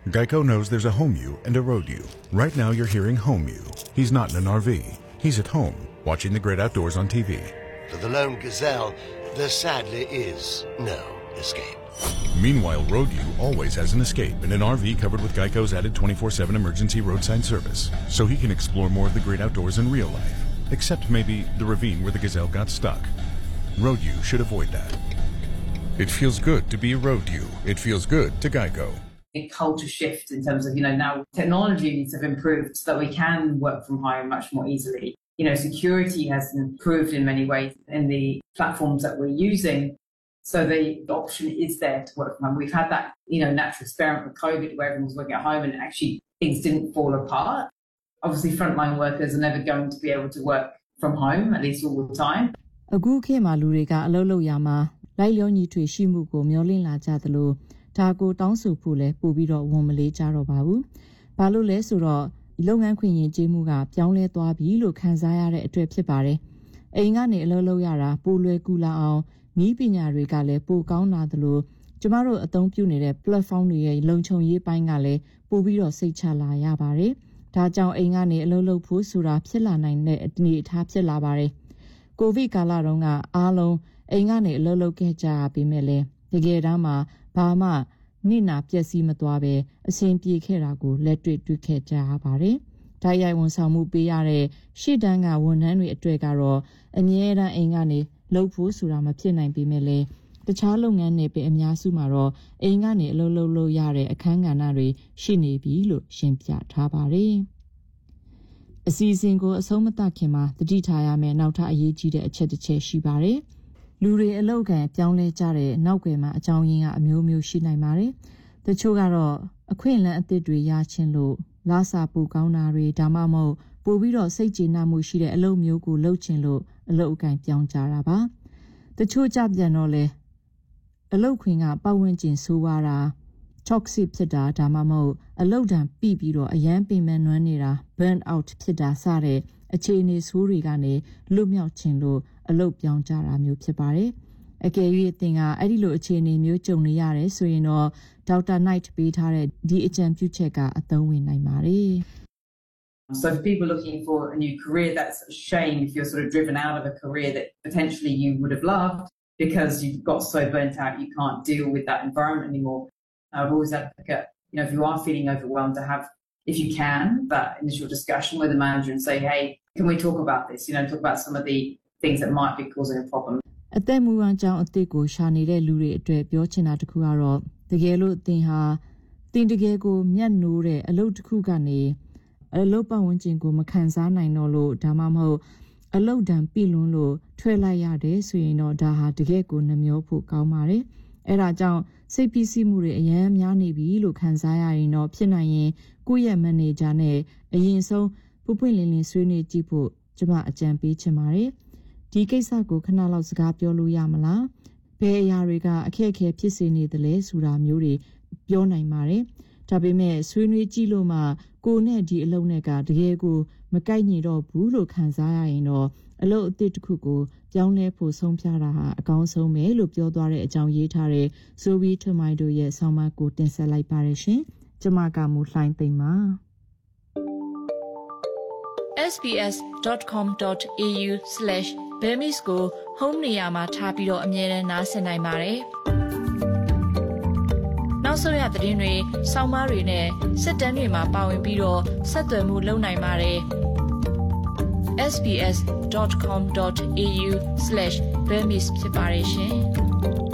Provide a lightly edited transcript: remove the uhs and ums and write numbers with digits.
Geico knows there's a home you and a road you. Right now you're hearing home you. He's not in an RV. He's at home, watching the great outdoors on TV. For the lone gazelle, there sadly is no escape. Meanwhile, road you always has an escape in an RV covered with Geico's added 24/7 emergency roadside service, so he can explore more of the great outdoors in real life, except maybe the ravine where the gazelle got stuck. Road you should avoid that. It feels good to be a road you. It feels good to Geico. A culture shift in terms of, now technologies have improved so that we can work from home much more easily. Security has improved in many ways in the platforms that we're using. So the option is there to work from home. We've had that, natural experiment with COVID where everyone was working at home and actually things didn't fall apart. Obviously, frontline workers are never going to be able to work from home, at least all the time. အခုခေတ်မှာလူတွေကအလုပ်လုပ်ရမှာလိုက်လျောညီထွေရှိမှုကိုမျှော်လင့်လာကြသလိုဒါကိုတောင်းဆိုဖို့လဲပို့ပြီးတော့ဝန်မလေးကြတော့ပါဘူး။ဘာလို့လဲဆိုတော့လုပ်ငန်းခွင်ရင်ကျေးမှုကပြောင်းလဲသွားပြီလို့ခံစားရတဲ့အတွက်ဖြစ်ပါတယ်။အိမ်ကနေအလုပ်လုပ်ရတာပိုလွယ်ကူလာအောင်နည်းပညာတွေကလည်းပိုကောင်းလာသလိုကျမတို့အသုံးပြုနေတဲ့ platform တွေရဲ့လုံခြုံရေးပိုင်းကလည်းပိုပြီးတော့စိတ်ချလာရပါတယ်။ဒါကြောင့်အိမ်ကနေအလုပ်လုပ်ဖို့ဆိုတာဖြစ်လာနိုင်တဲ့အနေအထားဖြစ်လာပါတယ်။ကိုဗစ်ကာလတုန်းကအားလုံးအိမ်ကနေအလုပ်လုပ်ခဲ့ကြပေမဲ့လည်းတကယ်တမ်းမှာဘာမှနိနာပျက်စီးမသွားပဲအဆင်ပြေခဲ့တာကိုလက်တွေ့တွေ့ခဲ့ကြရပါတယ်။ဒါရိုက်ဝန်ဆောင်မှုပေးရတဲ့ရှေ့တန်းကဝန်ထမ်းတွေအတွက်ကတော့အမြဲတမ်းအိမ်ကနေလုပ်ဖို့ဆိုတာမဖြစ်နိုင်ပေမဲ့လည်းတခြားလုပ်ငန်းတွေပဲအများစုမှာတော့အိမ်ကနေအလုပ်လုပ်ရတဲ့အခန်းကဏ္ဍတွေရှိနေပြီလို့ရှင်းပြထားပါတယ်။အစီအစဉ်ကိုအဆုံးမသတ်ခင်မှာတတိထားရမယ့်နောက်ထပ်အရေးကြီးတဲ့အချက်တစ်ချက်ရှိပါတယ်။လူတွေအလောက်ကန်ပြောင်းလဲကြတဲ့နောက်ွယ်မှာအကြောင်းရင်းကအမျိုးမျိုးရှိနိုင်ပါတယ်။တချို့ကတော့အခွင့်အလမ်းအသစ်တွေရချင်းလို့လာစာပူကောင်းတာတွေဒါမှမဟုတ်ပို့ပြီးတော့စိတ်ကျေနပ်မှုရှိတဲ့အလုပ်မျိုးကိုလုပ်ချင်လို့အလုပ်အကန့်ပြောင်းကြတာပါ။တချို့ကြပြန်တော့လေအလုပ်ခွင်ကပတ်ဝန်းကျင်ဆိုးဝါးတာ toxic ဖြစ်တာဒါမှမဟုတ်အလုပ်တံပြီးတော့အရန်ပင်ပန်းနွမ်းနေတာ burn out ဖြစ်တာစတဲ့အခြေအနေဆိုးတွေကနေလွတ်မြောက်ခြင်းလို့အလုပ်ပြောင်းကြတာမျိုးဖြစ်ပါတယ်။အကယ်၍သင်ကအဲ့ဒီလိုအခြေအနေမျိုးကြုံနေရတယ်ဆိုရင်တော့ဒေါက်တာ Knight ပေးထားတဲ့ဒီအကြံပြုချက်ကအသုံးဝင်နိုင်ပါတယ်။ So for people looking for a new career, that's a shame if you're sort of driven out of a career that potentially you would have loved because you've got so burnt out you can't deal with that environment anymore. I've always advocate, if you are feeling overwhelmed to have, if you can, that initial discussion with the manager and say, hey, can we talk about this? Talk about some of the things that might be causing a problem. အသက်မူဝမ်းကြောင်းအသစ်ကိုရှာနေတဲ့လူတွေအတွက်ပြောချင်တာတခုကတော့တကယ်လို့သင်တကယ်ကိုမျက်နှိုးတဲ့အလုပ်တစ်ခုကနေအလုပ်ပတ်ဝန်းကျင်ကိုမခံစားနိုင်တော့လို့ဒါမှမဟုတ်အလုပ်တံပြလွန်းလို့ထွက်လိုက်ရတယ်ဆိုရင်တော့ဒါဟာတကယ်ကိုနှမျောဖို့ကောင်းပါတယ်။အဲဒါကြောင့်စိတ်ဖိစီးမှုတွေအများများနေပြီလို့ခံစားရရင်တော့ဖြစ်နိုင်ရင်ကိုယ့်ရဲ့မန်နေဂျာနဲ့အရင်ဆုံးပွင့်လင်းလင်းဆွေးနွေးကြည့်ဖို့ကျွန်မအကြံပေးချင်ပါတယ်။ဒီကိစ္စကိုခဏလောက်စကားပြောလို့ရမလား။ဘယ်အရာတွေကအခက်အခဲဖြစ်စေနေသလဲဆိုတာမျိုးတွေပြောနိုင်ပါတယ်။ဒါပေမဲ့ဆွေးနွေးကြည့်လို့မှကိုနဲ့ဒီအလုပ်နဲ့ကတကယ်ကိုမကိုက်ညီတော့ဘူးလို့ခံစားရရင်တော့အလုပ်အသစ်တစ်ခုကိုပြောင်းလဲဖို့ဆုံးဖြတ်တာဟာအကောင်းဆုံးပဲလို့ပြောသွားတဲ့အကြောင်းရေးထားတဲ့ Zoe Tomato ရဲ့ဆောင်းပါးကိုတင်ဆက်လိုက်ပါရရှင်။ကျွန်မကမူလှိုင်းသိမ့်ပါ sbs.com.au/bemis ကို home နေရာမှာထားပြီးတော့အမြဲတမ်းနားဆင်နိုင်ပါတယ်။နောက်ဆုံးရသတင်းတွေ၊ဆောင်းပါးတွေနဲ့စစ်တမ်းတွေမှာပါဝင်ပြီးတော့ဆက်သွယ်မှုလုပ်နိုင်ပါတယ်။ sbs.com.au/bemis ဖြစ်ပါတယ်ရှင်။